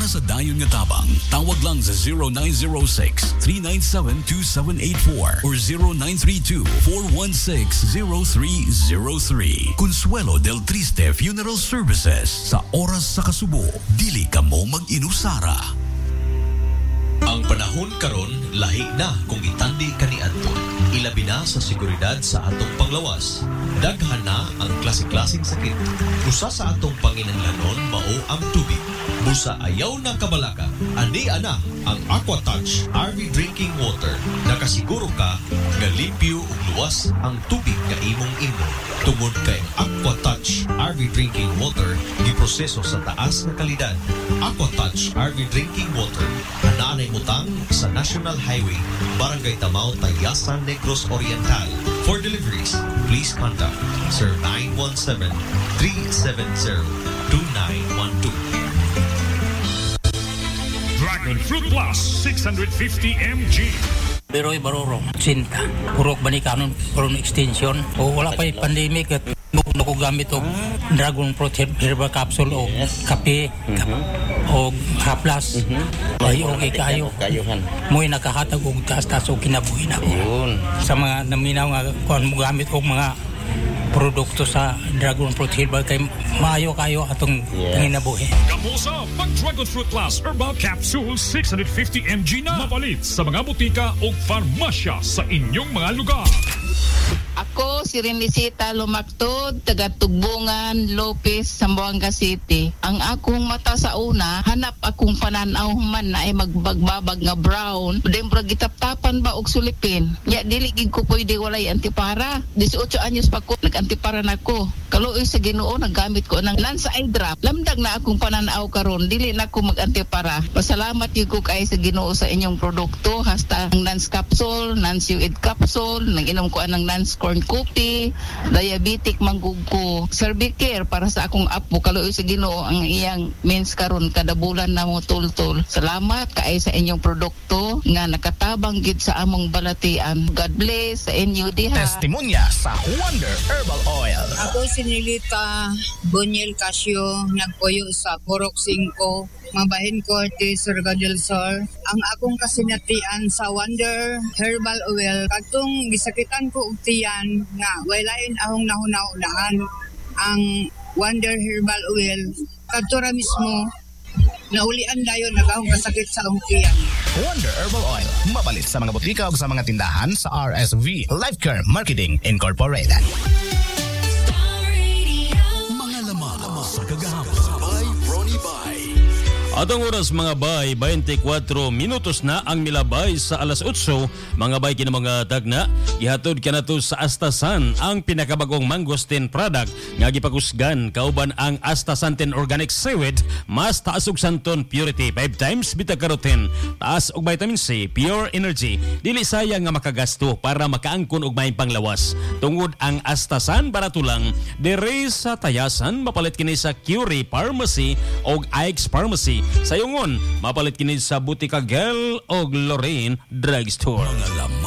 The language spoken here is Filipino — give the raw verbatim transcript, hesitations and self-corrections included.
sa dayon nga tabang, tawag lang sa zero nine zero six, three nine seven, two seven eight four or zero nine three two, four one six, zero three zero three. Consuelo del Triste Funeral Services. Sa oras sa kasubo, dili ka mo mag-inusara. Ang panahon karon lahi na kung itandi kaniadto. Ilabi na sa seguridad sa atong panglawas. Daghan na ang klase-klaseng sakit. Usa sa atong panginahanglanon mao ang tubig. Busa ayaw na kabalaka. Ani ana ang Aquatouch R V Drinking Water. Nakasiguro ka nga limpyo ug luwas ang tubig nga imong inom. Tungod kay Aquatouch R V Drinking Water giproseso sa taas nga kalidad. Aquatouch R V Drinking Water anaanay mutang sa National Highway, Barangay Tamao, Tayasan, Negros Oriental. For deliveries, please contact Sir nine one seven, three seven zero, two nine one two. Dragon Fruit Plus six hundred fifty milligrams. Beroy Barorong, Sinta. Purok Banikanon, Purok Extension. O wala pa yung pandemic at nuko gamit o Dragon Fruit Herbal Capsule o kape o haplas. Ay okay kayo. Mo'y nakahatag o taas-taas o kinabuhin ako. Sa mga naminaw nga kung mo gamit o mga produkto sa Dragon Fruit Herbal kay maayo kayo atong panginabuhi. Kamusa pag Dragon Fruit Plus Herbal Capsule six hundred fifty milligrams na mapalit sa mga butika o farmasya sa inyong mga lugar. Ako si Renisita Lumactod, taga Tugbungan, Lopez, Zamboanga City. Ang akong mata sa una, hanap akong pananaw man na ay magbagbabag nga brown. Dembra gitaptapan ba og sulipin. Ya dili gid ko pwede walay antipara. eighteen anyos pa ko nag-antipara na ko. Kaluoy sa Ginoo naggamit ko ng Lance Eye Drop. Lamdag na akong pananaw karon, dili na ko mag-antipara. Pasalamat gyud ko kay sa Ginoo sa inyong produkto, hasta ang Nance Capsule, Nance U-Id Capsule, nag-inom ko anang Nance Corn Cookie, diabetic manggug ko, Cervicare para sa akong apo. Kaluoy sa Ginoo ang iyang mens karon kada bulan na mo tultol. Salamat kay sa inyong produkto nga nakatabang gid sa among balatian. God bless sa inyo diha. Testimonya sa Wonder Herbal Oil. Ako si Nilita Boniel Casio, nagpuyo sa Purok five, mabahin ko ti Surga del Sol. Ang akong kasinatian sa Wonder Herbal Oil, katong gisakitan ko og tiyan nga walain ahong nahunahunahan ang Wonder Herbal Oil. Kadtura mismo naulian dayon nagahong kasakit sa akong tiyan. Wonder Herbal Oil, mabalit sa mga butika o sa mga tindahan sa R S V Life Care Marketing Incorporated. Mga lamang sa kagahapon by Ronnie Bay. Atong oras mga bay, twenty-four minutos na ang milabay sa alas eight. Mga bay kina mga tagna, ihatod ka na to sa Astasan, ang pinakabagong mangosteen product nga gipakusgan kauban ang Astasanten Organic Seaweed, mas taas og santon purity, five times beta-carotene, taas og vitamin C, pure energy. Dili sayang nga makagasto para makaangkon og maayong panglawas. Tungod ang Astasan barato lang, diri sa Tayasan mapalit kini sa Curie Pharmacy og Ike's Pharmacy. Sa Yungon, mapalit kini sa Butika Gel o Lorraine Drugstore. Mga lamang